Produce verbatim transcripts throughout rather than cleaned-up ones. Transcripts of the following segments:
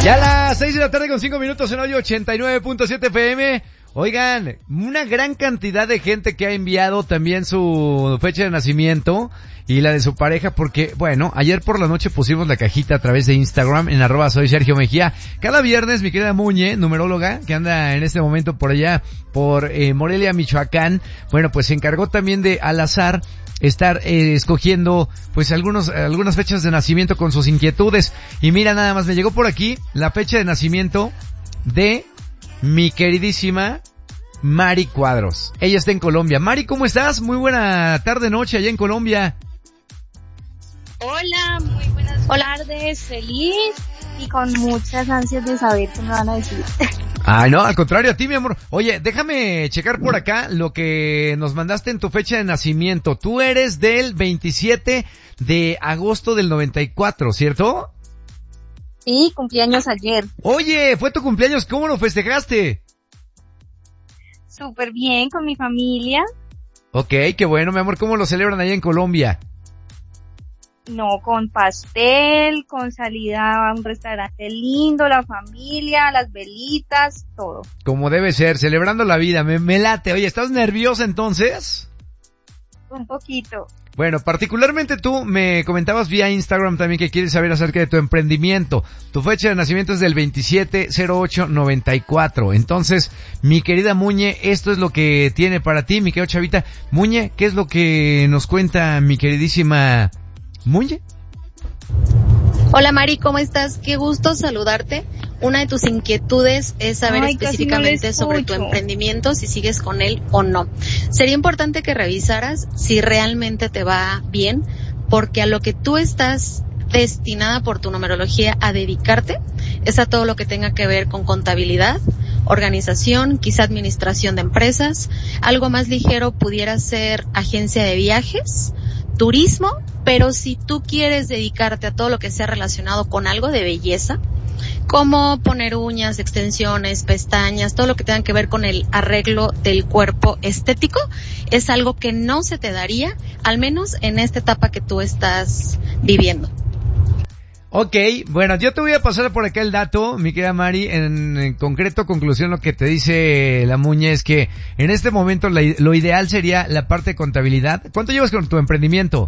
Ya a las seis de la tarde con cinco minutos en hoy ochenta y nueve punto siete F M. Oigan, una gran cantidad de gente que ha enviado también su fecha de nacimiento y la de su pareja porque, bueno, ayer por la noche pusimos la cajita a través de Instagram en arroba soy Sergio Mejía. Cada viernes mi querida Muñe, numeróloga, que anda en este momento por allá, por eh, Morelia, Michoacán, bueno, pues se encargó también de al azar estar eh, escogiendo pues algunos algunas fechas de nacimiento con sus inquietudes. Y mira, nada más me llegó por aquí la fecha de nacimiento de mi queridísima Mari Cuadros. Ella está en Colombia. Mari, ¿cómo estás? Muy buena tarde, noche allá en Colombia. Hola, muy buenas tardes, feliz y con muchas ansias de saber qué me van a decir. Ah, no, al contrario, a ti, mi amor. Oye, déjame checar por acá lo que nos mandaste en tu fecha de nacimiento. Tú eres del veintisiete de agosto del noventa y cuatro, ¿cierto? Sí, cumpleaños ayer. Oye, fue tu cumpleaños, ¿cómo lo festejaste? Súper bien, con mi familia. Ok, qué bueno, mi amor, ¿cómo lo celebran allá en Colombia? No, con pastel, con salida a un restaurante lindo, la familia, las velitas, todo. Como debe ser, celebrando la vida, me, me late. Oye, ¿estás nerviosa entonces? Un poquito. Bueno, particularmente tú me comentabas vía Instagram también que quieres saber acerca de tu emprendimiento. Tu fecha de nacimiento es del veintisiete cero ocho noventa y cuatro. Entonces, mi querida Muñe, esto es lo que tiene para ti, mi querida Chavita. Muñe, ¿qué es lo que nos cuenta mi queridísima Muñe? Hola Mari, ¿cómo estás? Qué gusto saludarte. Una de tus inquietudes es saber Ay, específicamente no sobre tu emprendimiento, si sigues con él o no. Sería importante que revisaras si realmente te va bien, porque a lo que tú estás destinada por tu numerología a dedicarte es a todo lo que tenga que ver con contabilidad, organización, quizá administración de empresas. Algo más ligero pudiera ser agencia de viajes, turismo, pero si tú quieres dedicarte a todo lo que sea relacionado con algo de belleza, como poner uñas, extensiones, pestañas, todo lo que tenga que ver con el arreglo del cuerpo estético, es algo que no se te daría, al menos en esta etapa que tú estás viviendo. Ok, bueno, yo te voy a pasar por acá el dato, mi querida Mari. En, en concreto, conclusión, lo que te dice la Muñe es que en este momento la, lo ideal sería la parte de contabilidad. ¿Cuánto llevas con tu emprendimiento?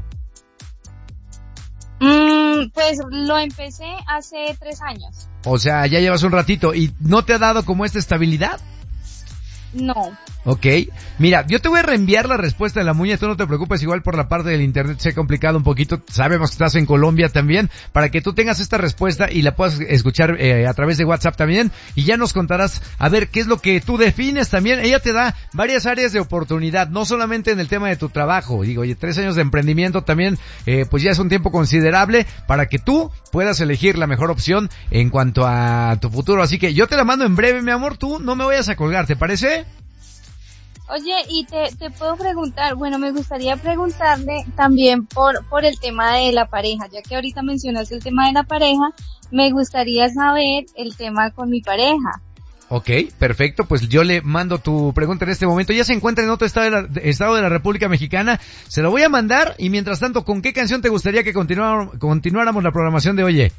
Mm, pues lo empecé hace tres años. O sea, ya llevas un ratito. ¿Y no te ha dado como esta estabilidad? No. Ok, mira, yo te voy a reenviar la respuesta de la Muñe, tú no te preocupes, igual por la parte del internet se ha complicado un poquito, sabemos que estás en Colombia también, para que tú tengas esta respuesta y la puedas escuchar eh, a través de WhatsApp también, y ya nos contarás a ver qué es lo que tú defines también. Ella te da varias áreas de oportunidad, no solamente en el tema de tu trabajo, digo, oye, tres años de emprendimiento también, eh, pues ya es un tiempo considerable para que tú puedas elegir la mejor opción en cuanto a tu futuro, así que yo te la mando en breve, mi amor, tú no me vayas a colgar, ¿te parece? Oye, y te, te puedo preguntar, bueno, me gustaría preguntarle también por, por el tema de la pareja, ya que ahorita mencionaste el tema de la pareja, me gustaría saber el tema con mi pareja. Ok, perfecto, pues yo le mando tu pregunta en este momento, ya se encuentra en otro estado de la, estado de la República Mexicana, se lo voy a mandar y mientras tanto, ¿con qué canción te gustaría que continuáramos, continuáramos la programación de hoy? Eh,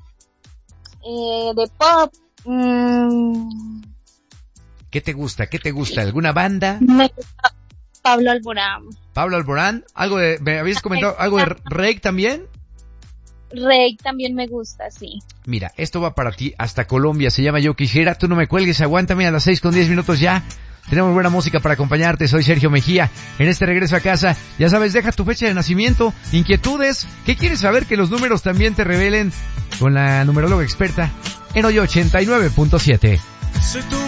de pop, mmm... ¿Qué te gusta? ¿Qué te gusta? ¿Alguna banda? Me gusta Pablo Alborán. Pablo Alborán, algo de, ¿me habías comentado algo de Rake también? Rake también me gusta, sí. Mira, esto va para ti hasta Colombia, se llama Yo Quisiera, tú no me cuelgues, aguántame a las seis con diez minutos ya. Tenemos buena música para acompañarte, soy Sergio Mejía. En este regreso a casa, ya sabes, deja tu fecha de nacimiento, inquietudes, ¿qué quieres saber? Que los números también te revelen con la numeróloga experta en hoy ochenta y nueve punto siete.